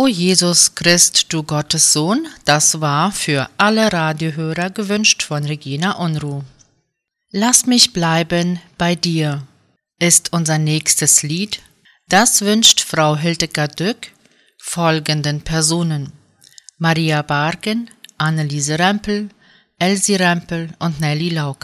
O Jesus Christ, du Gottes Sohn, das war für alle Radiohörer gewünscht von Regina Unruh. Lass mich bleiben bei dir ist unser nächstes Lied. Das wünscht Frau Hildegard Dück folgenden Personen: Maria Bargen, Anneliese Rempel, Elsie Rempel und Nelly Lauck.